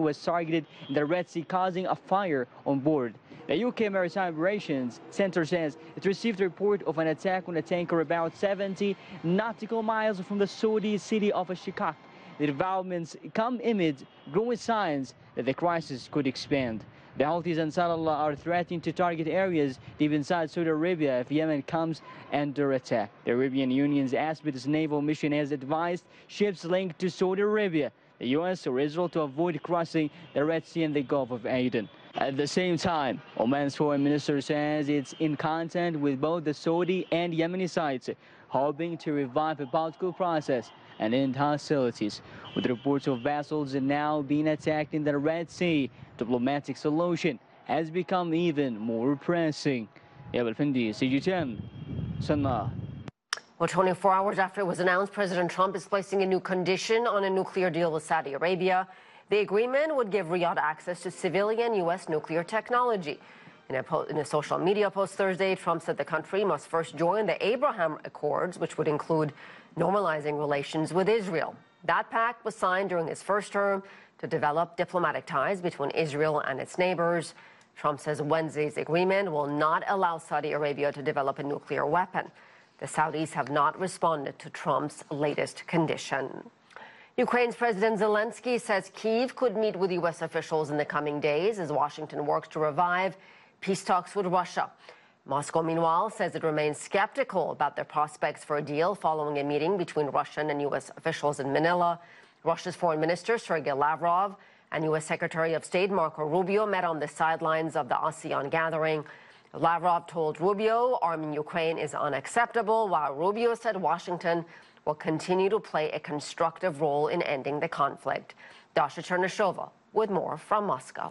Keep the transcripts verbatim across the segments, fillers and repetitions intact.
was targeted in the Red Sea, causing a fire on board. The U K Maritime Operations Center says it received a report of an attack on a tanker about seventy nautical miles from the Saudi city of Shikak. The developments come amid growing signs that the crisis could expand. The Houthis and Ansarullah are threatening to target areas deep inside Saudi Arabia if Yemen comes under attack. The Arabian Union's Aspetus naval mission has advised ships linked to Saudi Arabia, the U S or Israel to avoid crossing the Red Sea and the Gulf of Aden. At the same time, Oman's foreign minister says it's in contact with both the Saudi and Yemeni sides, hoping to revive a political process and end hostilities. With reports of vessels now being attacked in the Red Sea, diplomatic solution has become even more pressing. Yabal Findi, C G T N, Sana'a. Well, twenty-four hours after it was announced, President Trump is placing a new condition on a nuclear deal with Saudi Arabia. The agreement would give Riyadh access to civilian U S nuclear technology. In a, in a social media post Thursday, Trump said the country must first join the Abraham Accords, which would include normalizing relations with Israel. That pact was signed during his first term to develop diplomatic ties between Israel and its neighbors. Trump says Wednesday's agreement will not allow Saudi Arabia to develop a nuclear weapon. The Saudis have not responded to Trump's latest condition. Ukraine's President Zelensky says Kyiv could meet with U S officials in the coming days as Washington works to revive peace talks with Russia. Moscow, meanwhile, says it remains skeptical about the prospects for a deal following a meeting between Russian and U S officials in Manila. Russia's Foreign Minister Sergei Lavrov and U S Secretary of State Marco Rubio met on the sidelines of the ASEAN gathering. Lavrov told Rubio arming Ukraine is unacceptable, while Rubio said Washington will continue to play a constructive role in ending the conflict. Dasha Chernyshova with more from Moscow.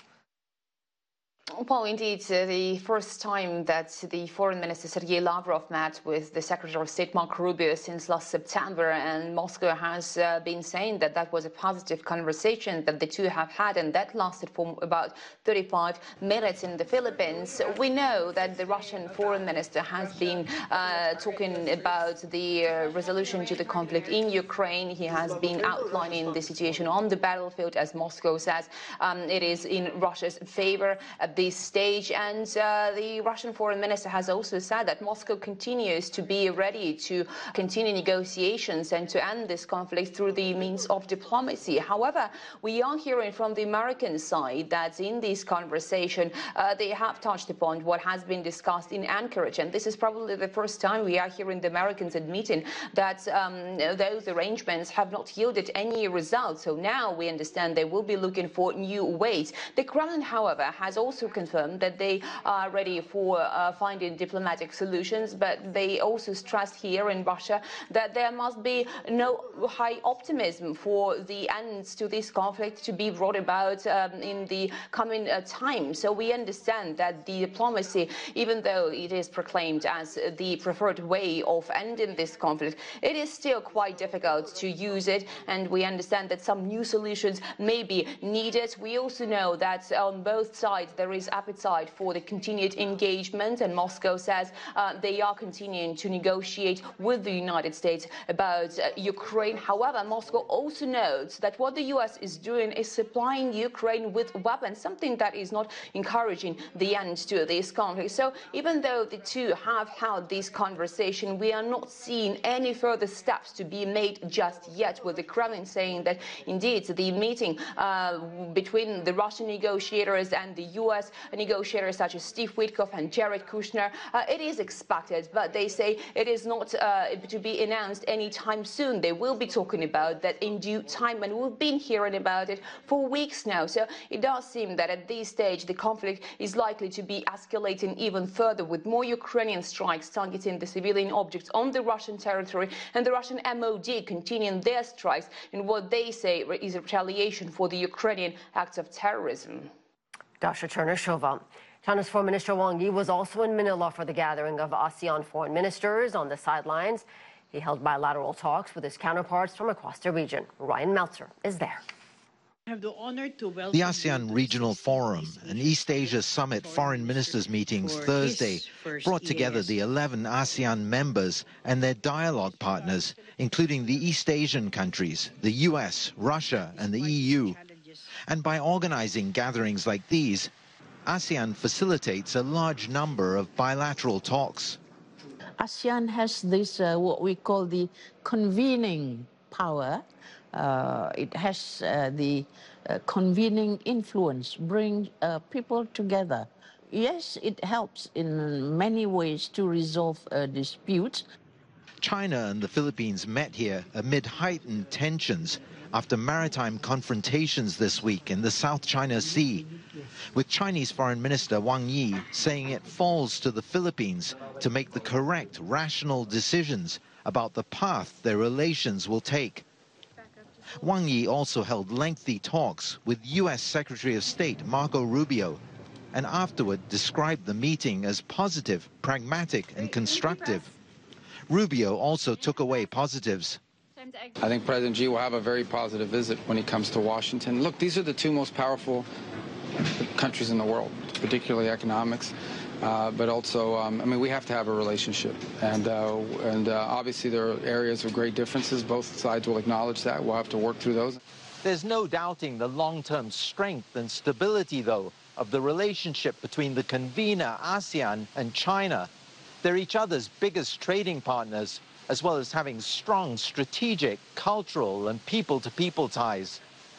Well, indeed, uh, the first time that the Foreign Minister Sergei Lavrov met with the Secretary of State Marco Rubio since last September, and Moscow has uh, been saying that that was a positive conversation that the two have had, and that lasted for about thirty-five minutes in the Philippines. We know that the Russian Foreign Minister has been uh, talking about the uh, resolution to the conflict in Ukraine. He has been outlining the situation on the battlefield, as Moscow says. Um, it is in Russia's favor at this stage, and uh, the Russian Foreign Minister has also said that Moscow continues to be ready to continue negotiations and to end this conflict through the means of diplomacy. However, we are hearing from the American side that in this conversation uh, they have touched upon what has been discussed in Anchorage, and this is probably the first time we are hearing the Americans admitting that um, those arrangements have not yielded any results. So now we understand they will be looking for new ways. The Kremlin, however, has also confirmed that they are ready for uh, finding diplomatic solutions, but they also stressed here in Russia that there must be no high optimism for the ends to this conflict to be brought about um, in the coming uh, time. So we understand that the diplomacy, even though it is proclaimed as the preferred way of ending this conflict, it is still quite difficult to use it, and we understand that some new solutions may be needed. We also know that on both sides there is appetite for the continued engagement, and Moscow says uh, they are continuing to negotiate with the United States about uh, Ukraine. However, Moscow also notes that what the U S is doing is supplying Ukraine with weapons, something that is not encouraging the end to this conflict. So even though the two have held this conversation, we are not seeing any further steps to be made just yet, with the Kremlin saying that indeed the meeting uh, between the Russian negotiators and the U S negotiators such as Steve Witkoff and Jared Kushner, uh, it is expected, but they say it is not uh, to be announced anytime soon. They will be talking about that in due time, and we've been hearing about it for weeks now. So it does seem that at this stage the conflict is likely to be escalating even further, with more Ukrainian strikes targeting the civilian objects on the Russian territory, and the Russian M O D continuing their strikes in what they say is retaliation for the Ukrainian acts of terrorism. Dasha Chernyshova. China's Foreign Minister Wang Yi was also in Manila for the gathering of ASEAN foreign ministers. On the sidelines, he held bilateral talks with his counterparts from across the region. Ryan Meltzer is there. I have the honor to welcome the ASEAN Regional Forum and East Asia Summit foreign ministers meetings Thursday brought together the eleven ASEAN members and their dialogue partners, including the East Asian countries, the U S, Russia and the E U. And by organizing gatherings like these, ASEAN facilitates a large number of bilateral talks. ASEAN has this, uh, what we call the convening power. Uh, it has uh, the uh, convening influence, bring uh, people together. Yes, it helps in many ways to resolve uh, disputes. China and the Philippines met here amid heightened tensions after maritime confrontations this week in the South China Sea, with Chinese Foreign Minister Wang Yi saying it falls to the Philippines to make the correct, rational decisions about the path their relations will take. Wang Yi also held lengthy talks with U S Secretary of State Marco Rubio, and afterward described the meeting as positive, pragmatic and constructive. Rubio also took away positives. I think President Xi will have a very positive visit when he comes to Washington. Look, these are the two most powerful countries in the world, particularly economics, uh, but also, um, I mean, we have to have a relationship. And, uh, and uh, obviously there are areas of great differences. Both sides will acknowledge that. We'll have to work through those. There's no doubting the long-term strength and stability, though, of the relationship between the convener, ASEAN, and China. They're each other's biggest trading partners, as well as having strong strategic, cultural, and people-to-people ties.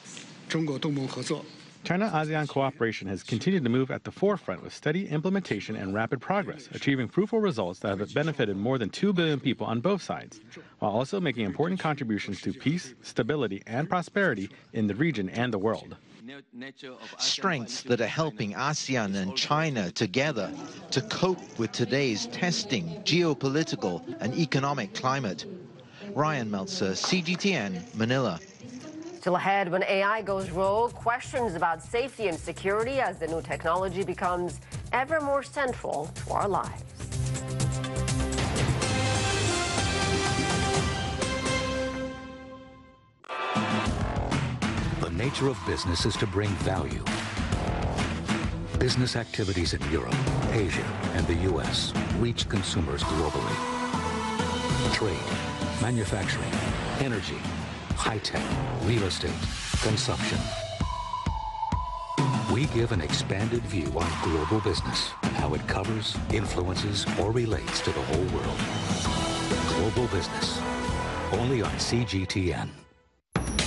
China-ASEAN cooperation has continued to move at the forefront with steady implementation and rapid progress, achieving fruitful results that have benefited more than two billion people on both sides, while also making important contributions to peace, stability, and prosperity in the region and the world. Strengths that are helping ASEAN and China together to cope with today's testing geopolitical and economic climate. Ryan Meltzer, C G T N, Manila. Still ahead, when A I goes rogue, questions about safety and security as the new technology becomes ever more central to our lives. The nature of business is to bring value. Business activities in Europe, Asia, and the U S reach consumers globally. Trade, manufacturing, energy, high-tech, real estate, consumption. We give an expanded view on global business, how it covers, influences, or relates to the whole world. Global business, only on C G T N.